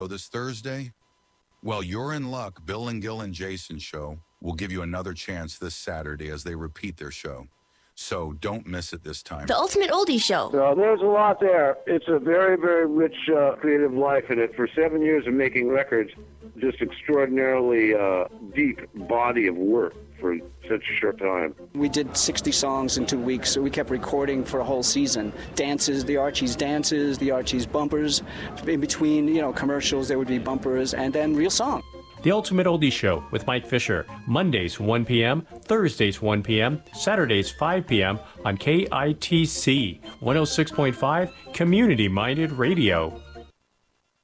this Thursday? Well, you're in luck. Bill and Gil and Jason show will give you another chance this Saturday as they repeat their show. So don't miss it this time. The Ultimate Oldie Show. So there's a lot there. It's a very, very rich creative life in it. For 7 years of making records, just extraordinarily deep body of work for such a short time. We did 60 songs in 2 weeks, so we kept recording for a whole season. Dances, the Archies bumpers. In between, commercials, there would be bumpers, and then real song. The Ultimate Oldie Show with Mike Fisher, Mondays 1 p.m., Thursdays 1 p.m., Saturdays 5 p.m. on KITC 106.5 Community Minded Radio.